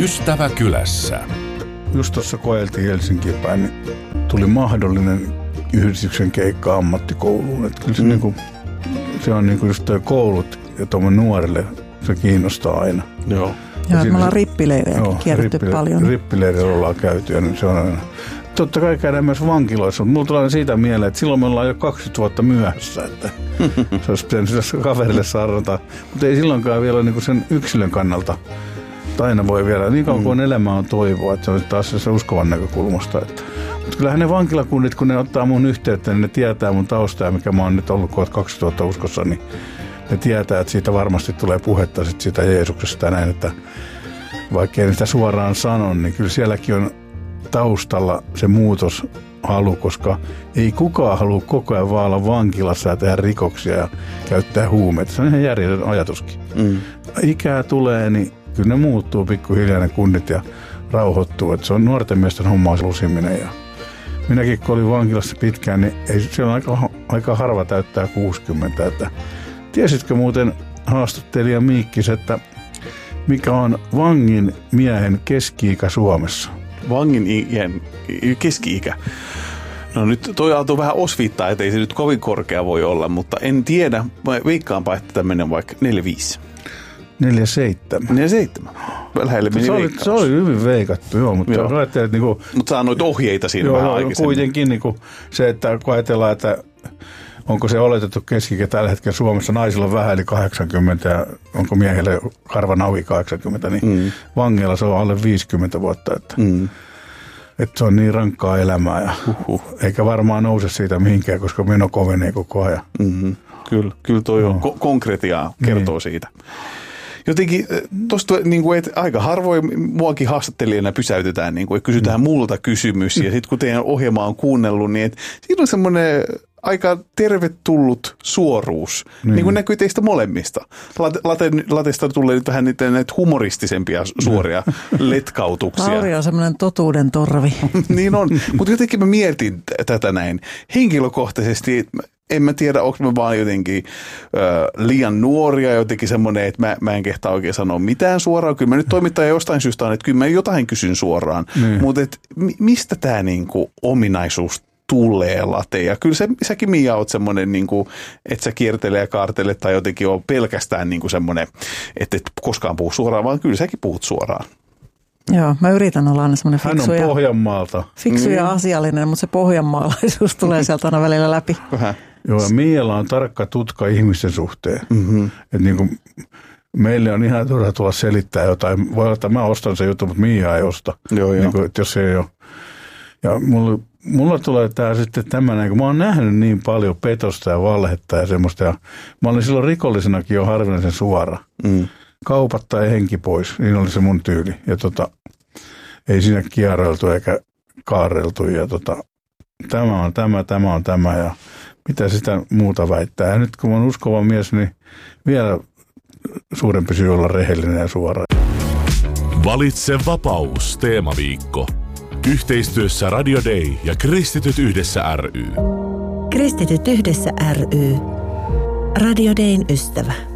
Ystäväkylässä. Just tuossa koeltiin Helsinkiin päin, niin tuli mahdollinen yhdistyksen keikka ammattikouluun. Että kyllä se on niinku just toi koulut ja tuommoinen nuorille se kiinnostaa aina. Joo. Ja me ollaan rippileirejäkin kierretty paljon. Rippileirillä ollaan käyty ja se on aina. Totta kai käydään myös vankiloissa, mutta mulla tulee siitä mieleen, että silloin me ollaan jo 20 vuotta myöhässä, että se olisi pitänyt sitä kaverille sarrata. Mutta ei silloinkaan vielä niinku sen yksilön kannalta. Aina voi vielä, niin kauan kuin elämä on toivoa, että se on taas se uskovan näkökulmasta. Mutta kyllähän ne vankilakunnit, kun ne ottaa mun yhteyttä, niin ne tietää mun taustaa, mikä mä oon nyt ollut 2000 uskossa, niin ne tietää, että siitä varmasti tulee puhetta sit siitä Jeesuksesta ja näin, että vaikka ei sitä suoraan sano, niin kyllä sielläkin on taustalla se muutoshalu, koska ei kukaan halua koko ajan vaan olla vankilassa ja tehdä rikoksia ja käyttää huumeita. Se on ihan järjetön ajatuskin. Ikää tulee, niin kyllä ne muuttuu pikkuhiljaa ne kunnit ja rauhoittuu. Että se on nuorten miesten hommaa lusiminen. Ja minäkin kun olin vankilassa pitkään, niin ei, siellä on aika harva täyttää 60. Että tiesitkö muuten haastattelija Miikkis, että mikä on vangin miehen keski-ikä Suomessa? Vangin keski-ikä? No nyt toi aalto vähän osviittaa, että ei se nyt kovin korkea voi olla, mutta en tiedä. Veikkaanpa, että tämmöinen vaikka 45. 47. 47. Lähelle meni veikkaus. Se oli hyvin veikattu, joo, mutta ajattelet niinku... Mutta saa noita ohjeita siinä vähän aikaisemmin. Kuitenkin niinku se, että kun ajatellaan, että onko se oletettu keski-ikä tällä hetkellä Suomessa naisilla on vähän yli 80 ja onko miehillä harva navi 80, niin vangeilla se on alle 50 vuotta, että se on niin rankkaa elämää ja eikä varmaan nouse siitä mihinkään, koska meno kovenee koko ajan. Kyllä toi on konkretiaa kertoo siitä. Jotenkin tuosta, niin kuin, että aika harvoin muakin haastattelijana pysäytetään, niin kuin, että kysytään multa kysymys. Ja sitten kun teidän ohjelma on kuunnellut, niin että siinä on semmoinen aika tervetullut suoruus. Niin kuin näkyy teistä molemmista. Latesta tulee nyt vähän näitä humoristisempia suoria letkautuksia. Lauri on semmoinen totuuden torvi. Niin on, mutta jotenkin mä mietin tätä näin. Henkilökohtaisesti en mä tiedä, onko mä vaan jotenkin liian nuoria, jotenkin semmoinen, että mä en kehtaa oikein sanoa mitään suoraan. Kyllä mä nyt toimittaja jostain syystä on, että kyllä mä jotain kysyn suoraan. Mutta mistä tämä niinku ominaisuus tulee, Late? Ja kyllä säkin, Mia, oot semmoinen, niinku, että sä kiertelee ja kaartelet tai jotenkin on pelkästään niinku semmoinen, että et koskaan puhu suoraan, vaan kyllä säkin puhut suoraan. Joo, mä yritän olla aina semmoinen fiksu Hän on Pohjanmaalta. Fiksu ja asiallinen, mutta se pohjanmaalaisuus tulee sieltä aina välillä läpi. Vähän. Joo, Mialla on tarkka tutka ihmisten suhteen. Että niin kuin meille on ihan turha tulla selittää jotain. Voi olla, että mä ostan sen jutun, mutta Mia ei osta. Joo. Niin kuin, että jos ei ole. Ja mulla tulee tää sitten tämmöinen, kun mä oon nähnyt niin paljon petosta ja valhetta ja semmoista. Ja mä olin silloin rikollisenakin jo harvinaisen suora. Kaupat tai henki pois, niin oli se mun tyyli. Ja ei siinä kierreltu eikä kaareltu. Ja tämä on tämä ja mitä sitä muuta väittää. Ja nyt kun on uskova mies, niin vielä suurempi syy olla rehellinen ja suora. Valitse vapaus -teemaviikko. Yhteistyössä Radio Day ja Kristityt yhdessä ry. Kristityt yhdessä ry. Radio Dayn ystävä.